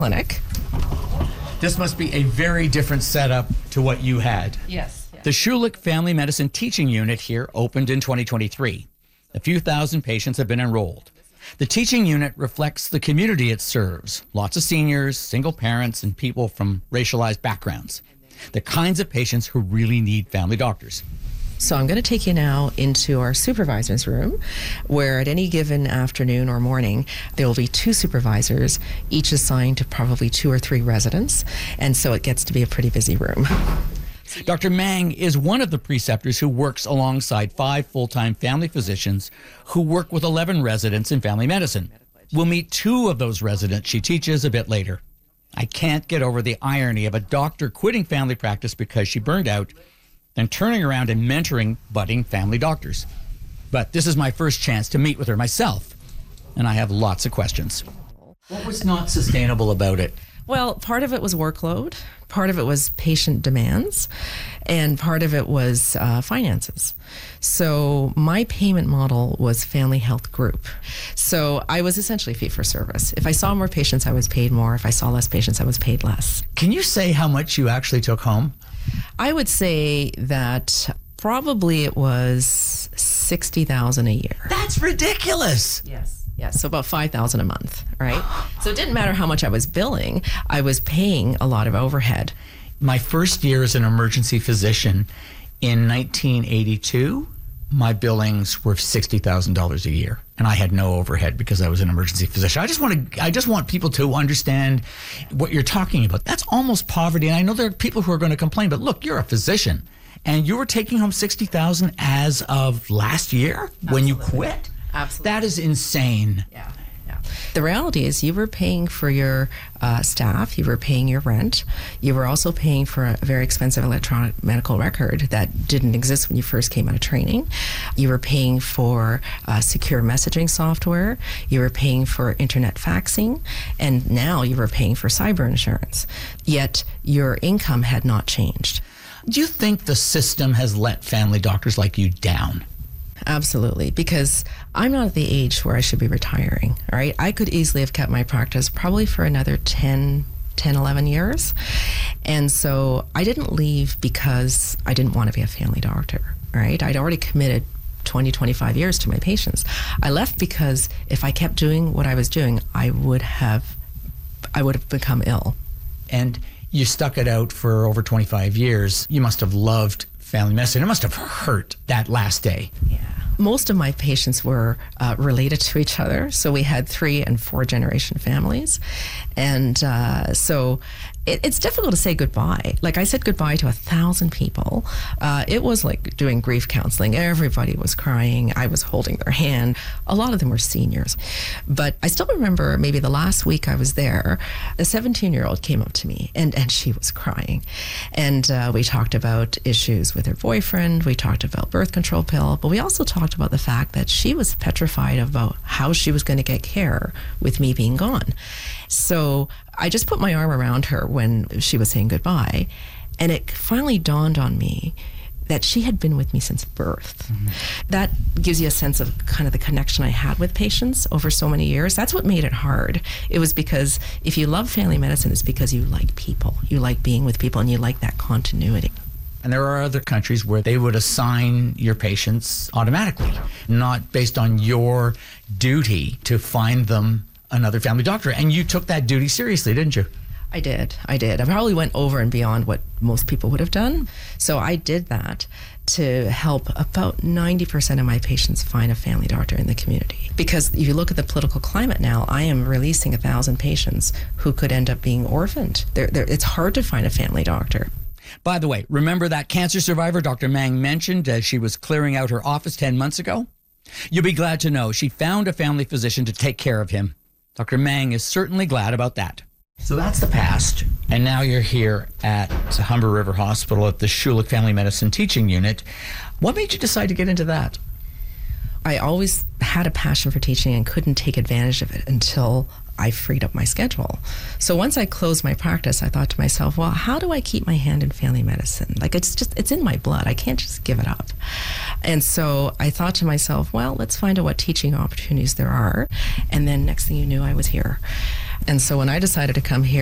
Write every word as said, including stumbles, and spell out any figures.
clinic. This must be a very different setup to what you had. Yes. yes. The Schulich Family Medicine Teaching Unit here opened in twenty twenty-three. A few thousand patients have been enrolled. The teaching unit reflects the community it serves. Lots of seniors, single parents, and people from racialized backgrounds. The kinds of patients who really need family doctors. So I'm going to take you now into our supervisor's room, where at any given afternoon or morning, there will be two supervisors, each assigned to probably two or three residents, and so it gets to be a pretty busy room. Doctor Mang is one of the preceptors who works alongside five full-time family physicians who work with eleven residents in family medicine. We'll meet two of those residents she teaches a bit later. I can't get over the irony of a doctor quitting family practice because she burned out, then turning around and mentoring budding family doctors. But this is my first chance to meet with her myself, and I have lots of questions. What was not sustainable about it? Well, part of it was workload, part of it was patient demands, and part of it was uh, finances. So my payment model was family health group. So I was essentially fee for service. If I saw more patients, I was paid more. If I saw less patients, I was paid less. Can you say how much you actually took home? I would say that probably it was sixty thousand dollars a year. That's ridiculous. Yes. Yeah, so about five thousand dollars a month, right? So it didn't matter how much I was billing, I was paying a lot of overhead. My first year as an emergency physician in nineteen eighty-two, my billings were sixty thousand dollars a year, and I had no overhead because I was an emergency physician. I just want to I just want people to understand what you're talking about. That's almost poverty, and I know there are people who are going to complain, but look, you're a physician, and you were taking home sixty thousand dollars as of last year. Absolutely. When you quit? Absolutely. That is insane. Yeah, yeah. The reality is you were paying for your uh, staff, you were paying your rent, you were also paying for a very expensive electronic medical record that didn't exist when you first came out of training. You were paying for uh, secure messaging software, you were paying for internet faxing, and now you were paying for cyber insurance. Yet your income had not changed. Do you think the system has let family doctors like you down? Absolutely, because I'm not at the age where I should be retiring, all right? I could easily have kept my practice probably for another ten, eleven years. And so I didn't leave because I didn't want to be a family doctor, all right? I'd already committed twenty, twenty-five years to my patients. I left because if I kept doing what I was doing, I would have, I would have become ill. And you stuck it out for over twenty-five years. You must have loved family medicine. It must have hurt that last day. Yeah. Most of my patients were uh, related to each other. So we had three and four generation families. And uh, so it, it's difficult to say goodbye. Like I said goodbye to a thousand people. Uh, it was like doing grief counseling. Everybody was crying. I was holding their hand. A lot of them were seniors. But I still remember maybe the last week I was there, a seventeen-year-old came up to me and, and she was crying. And uh, we talked about issues with her boyfriend. We talked about birth control pill. But we also talked about the fact that she was petrified about how she was going to get care with me being gone. So I just put my arm around her when she was saying goodbye, and it finally dawned on me that she had been with me since birth. Mm-hmm. That gives you a sense of kind of the connection I had with patients over so many years. That's what made it hard. It was because if you love family medicine, it's because you like people. You like being with people, and you like that continuity. And there are other countries where they would assign your patients automatically, not based on your duty to find them another family doctor. And you took that duty seriously, didn't you? I did. I did. I probably went over and beyond what most people would have done. So I did that to help about ninety percent of my patients find a family doctor in the community. Because if you look at the political climate now, I am releasing a thousand patients who could end up being orphaned. They're, they're, it's hard to find a family doctor. By the way, remember that cancer survivor Doctor Mang mentioned as she was clearing out her office ten months ago? You'll be glad to know she found a family physician to take care of him. Doctor Mang is certainly glad about that. So that's the past, and now you're here at Humber River Hospital at the Schulich Family Medicine Teaching Unit. What made you decide to get into that? I always had a passion for teaching and couldn't take advantage of it until I freed up my schedule. So once I closed my practice, I thought to myself, well, how do I keep my hand in family medicine? Like, it's just, it's in my blood. I can't just give it up. And so I thought to myself, well, let's find out what teaching opportunities there are. And then next thing you knew, I was here. And so when I decided to come here,